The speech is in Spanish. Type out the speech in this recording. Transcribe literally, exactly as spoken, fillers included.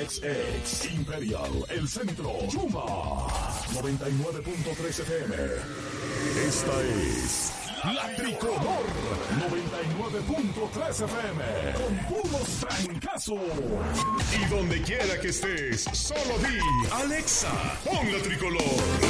X X, Imperial, El Centro, Yuma, noventa y nueve punto tres F M. Esta es La Tricolor, noventa y nueve punto tres F M, con puros trancazos. Y donde quiera que estés, solo di, Alexa, pon La Tricolor.